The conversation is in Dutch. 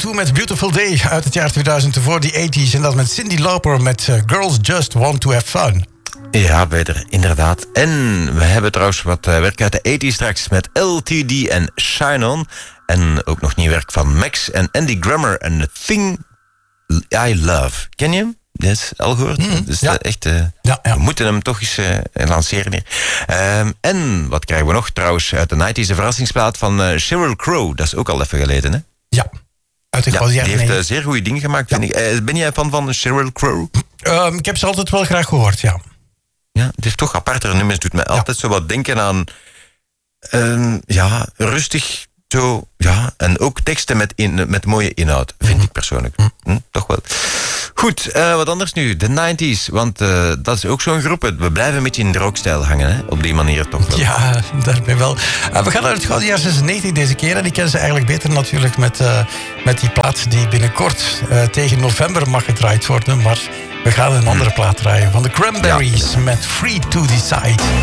U2 met Beautiful Day uit het jaar 2000 voor die 80s. En dat met Cyndi Lauper met Girls Just Want To Have Fun. Ja, beter, inderdaad. En we hebben trouwens wat werk uit de 80s straks met LTD en Shine On. En ook nog nieuw werk van Max en Andy Grammer en The Thing I Love. Ken je hem? Dat is al gehoord. Dus ja. Echt, ja. We moeten hem toch eens lanceren hier. En wat krijgen we nog trouwens uit de 90s? De verrassingsplaat van Sheryl Crow. Dat is ook al even geleden, hè? Ja. Uit de die heeft zeer goede dingen gemaakt, vind ik. Ben jij fan van Sheryl Crow? Ik heb ze altijd wel graag gehoord, ja. Ja, het heeft toch apartere nummers. Doet mij altijd zo wat denken aan... rustig... Zo, ja, en ook teksten met mooie inhoud, vind ik persoonlijk. Toch wel. Goed, wat anders nu. De 90s, want dat is ook zo'n groep. We blijven een beetje in de rockstijl hangen, hè? Op die manier toch wel. Ja, daarmee wel. We gaan naar het gouden jaar 96 deze keer. En ik ken ze eigenlijk beter natuurlijk met die plaat die binnenkort tegen november mag gedraaid worden. Maar we gaan een andere plaat draaien van de Cranberries met Free to Decide.